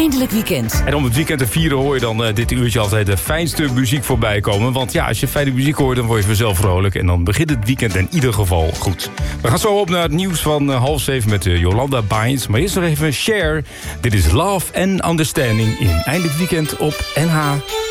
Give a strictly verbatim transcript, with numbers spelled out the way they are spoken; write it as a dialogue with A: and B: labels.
A: Eindelijk weekend.
B: En om het weekend te vieren hoor je dan uh, dit uurtje altijd de fijnste muziek voorbij komen. Want ja, als je fijne muziek hoort, dan word je vanzelf vrolijk. En dan begint het weekend in ieder geval goed. We gaan zo op naar het nieuws van uh, half zeven met uh, Jolanda Bynes. Maar eerst nog even Cher. Dit is Love and Understanding in Eindelijk Weekend op N H.